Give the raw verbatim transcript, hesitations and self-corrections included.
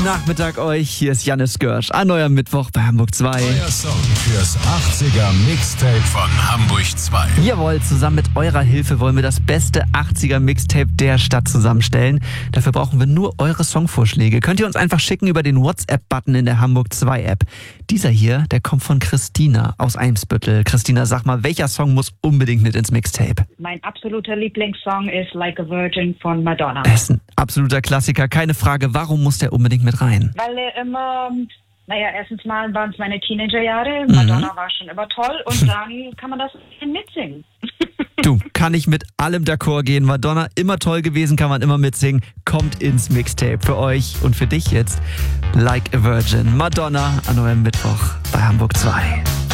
Guten Nachmittag euch, hier ist Jannis Görsch an eurem Mittwoch bei Hamburg zwei. Euer Song fürs achtziger Mixtape von Hamburg zwei. Jawohl, zusammen mit eurer Hilfe wollen wir das beste achtziger Mixtape der Stadt zusammenstellen. Dafür brauchen wir nur eure Songvorschläge. Könnt ihr uns einfach schicken über den WhatsApp-Button in der Hamburg zwei App. Dieser hier, der kommt von Christina aus Eimsbüttel. Christina, sag mal, welcher Song muss unbedingt mit ins Mixtape? Mein absoluter Lieblingssong ist Like a Virgin von Madonna. Das ist ein absoluter Klassiker, keine Frage. Warum muss der unbedingt mit rein? Weil er immer, naja, erstens mal waren es meine Teenagerjahre, Madonna mhm. war schon immer toll und dann kann man das mitsingen. Du, kann ich mit allem d'accord gehen. Madonna, immer toll gewesen, kann man immer mitsingen. Kommt ins Mixtape für euch und für dich jetzt Like a Virgin. Madonna an eurem Mittwoch bei Hamburg zwei.